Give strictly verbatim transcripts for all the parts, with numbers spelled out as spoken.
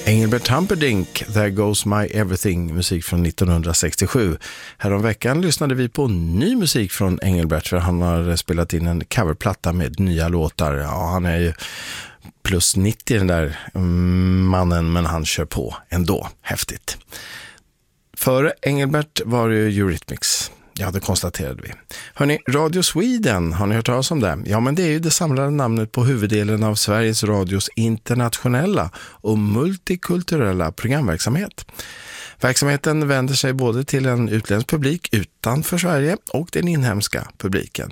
Engelbert Humperdinck, There Goes My Everything, musik från nittonhundrasextiosju. Häromveckan lyssnade vi på ny musik från Engelbert, för han har spelat in en coverplatta med nya låtar. Ja, han är ju plus nittio den där mannen, men han kör på ändå. Häftigt. Före Engelbert var det Eurythmics. Ja, det konstaterade vi. Hörrni, Radio Sweden, har ni hört talas om det? Ja, men det är ju det samlade namnet på huvuddelen av Sveriges Radios internationella och multikulturella programverksamhet. Verksamheten vänder sig både till en utländsk publik utanför Sverige och den inhemska publiken.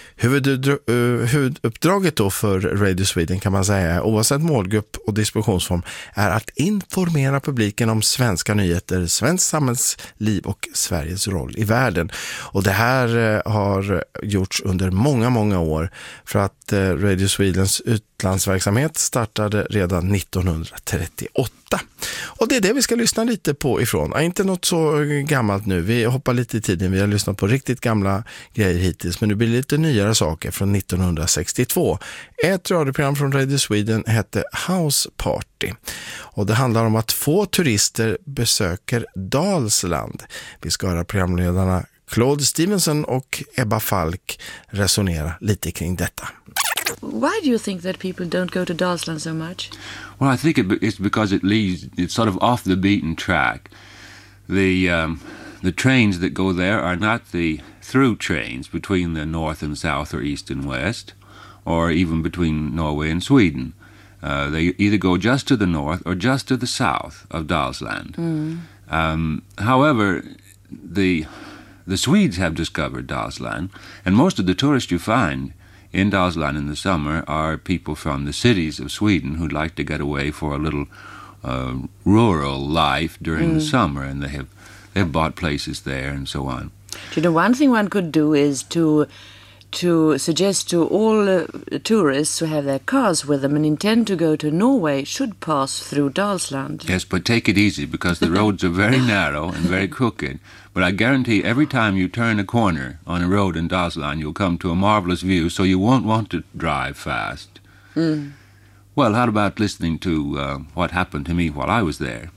Huvuduppdraget då för Radio Sweden, kan man säga, oavsett målgrupp och distributionsform, är att informera publiken om svenska nyheter, svensk samhällsliv och Sveriges roll i världen. Och det här har gjorts under många, många år, för att Radio Swedens utlandsverksamhet startade redan nittonhundratrettioåtta. Och det är det vi ska lyssna lite på ifrån. Ja, inte något så gammalt nu. Vi hoppar lite i tiden. Vi har lyssnat på riktigt gamla grejer hittills, men nu blir det lite nyare saker från nittonhundrasextiotvå. Ett radioprogram från Radio Sweden hette House Party. Och det handlar om att två turister besöker Dalsland. Vi ska höra programledarna Claude Stevenson och Ebba Falk resonera lite kring detta. Why do you think that people don't go to Dalsland so much? Well, I think it, it's because it leaves, it's sort of off the beaten track. The um, the trains that go there are not the through trains between the north and south or east and west, or even between Norway and Sweden. Uh, they either go just to the north or just to the south of Dalsland. Mm. Um, however, the the Swedes have discovered Dalsland, and most of the tourists you find in Dalsland in the summer are people from the cities of Sweden who'd like to get away for a little uh, rural life during mm. the summer, and they have they've bought places there and so on. Do you know, one thing one could do is to to suggest to all uh, tourists who have their cars with them and intend to go to Norway should pass through Dalsland. Yes, but take it easy, because the roads are very narrow and very crooked. But I guarantee every time you turn a corner on a road in Dalsland, you'll come to a marvelous view, so you won't want to drive fast. Mm. Well, how about listening to uh, what happened to me while I was there?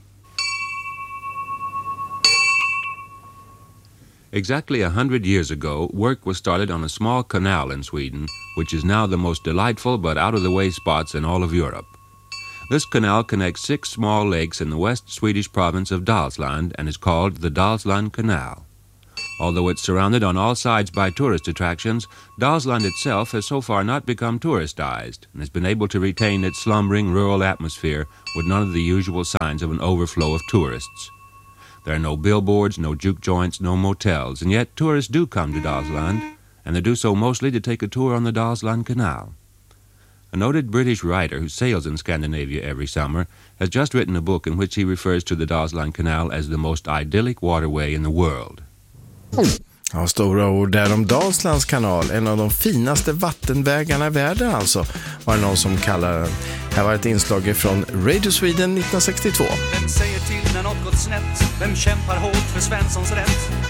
Exactly a hundred years ago, work was started on a small canal in Sweden, which is now the most delightful but out-of-the-way spots in all of Europe. This canal connects six small lakes in the west Swedish province of Dalsland and is called the Dalsland Canal. Although it's surrounded on all sides by tourist attractions, Dalsland itself has so far not become touristized and has been able to retain its slumbering rural atmosphere with none of the usual signs of an overflow of tourists. There are no billboards, no juke joints, no motels, and yet tourists do come to Dalsland, and they do so mostly to take a tour on the Dalsland Canal. A noted British writer who sails in Scandinavia every summer has just written a book in which he refers to the Dalsland Canal as the most idyllic waterway in the world. Ja, stora ord där om Dalslands kanal, en av de finaste vattenvägarna i världen alltså, var det någon som kallar den. Här var ett inslag från Radio Sweden nittonhundrasextiotvå. Vem säger till när något gått snett? Vem kämpar hårt för Svenssons rätt?